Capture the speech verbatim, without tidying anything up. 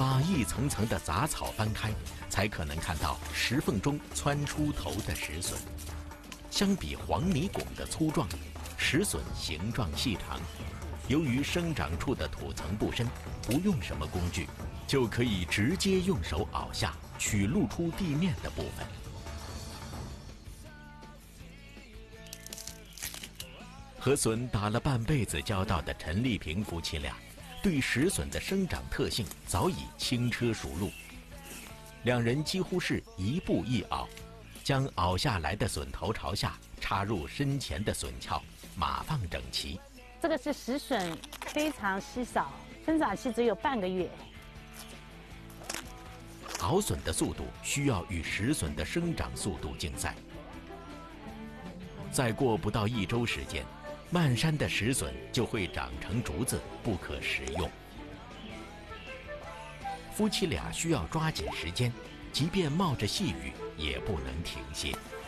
把一层层的杂草翻开，才可能看到石缝中窜出头的石笋。相比黄泥拱的粗壮，石笋形状细长。由于生长处的土层不深，不用什么工具，就可以直接用手拗下，取露出地面的部分。和笋打了半辈子交道的陈丽萍夫妻俩，对石笋的生长特性早已轻车熟路。两人几乎是一步一拗，将拗下来的笋头朝下插入身前的笋鞘，码放整齐。 这个是石笋，非常稀少，生长期只有半个月。 熬笋的速度需要与石笋的生长速度竞赛。再过不到一周时间，漫山的石笋就会长成竹子，不可食用。夫妻俩需要抓紧时间，即便冒着细雨，也不能停歇。